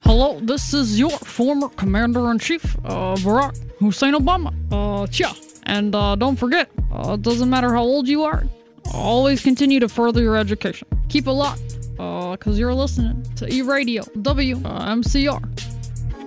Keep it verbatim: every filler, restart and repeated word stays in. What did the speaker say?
Hello, this is your former Commander-in-Chief, uh, Barack Hussein Obama. Uh, tja. And uh, don't forget, uh, it doesn't matter how old you are, always continue to further your education. Keep it locked, uh, cause you're listening to E-Radio, W M C R.